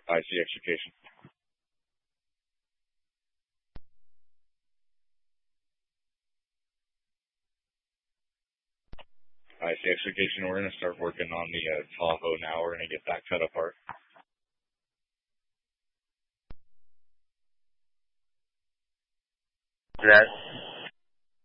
I see extrication. I see extrication. We're going to start working on the Tahoe now. We're going to get that cut apart. That